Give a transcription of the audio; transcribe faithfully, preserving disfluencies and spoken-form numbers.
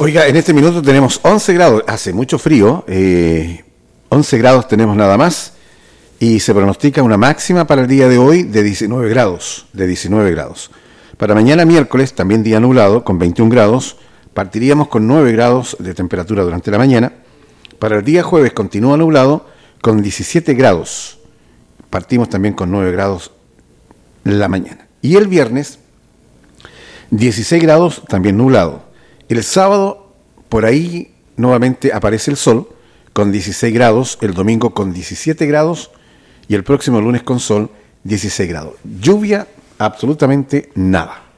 Oiga, en este minuto tenemos once grados, hace mucho frío, eh, once grados tenemos nada más, y se pronostica una máxima para el día de hoy de diecinueve grados, de diecinueve grados. Para mañana miércoles, también día nublado, con veintiún grados, partiríamos con nueve grados de temperatura durante la mañana. Para el día jueves continúa nublado, con diecisiete grados. Partimos también con nueve grados la mañana. Y el viernes, dieciséis grados, también nublado. El sábado, por ahí nuevamente aparece el sol, con dieciséis grados. El domingo con diecisiete grados. Y el próximo lunes con sol, dieciséis grados. Lluvia, absolutamente nada.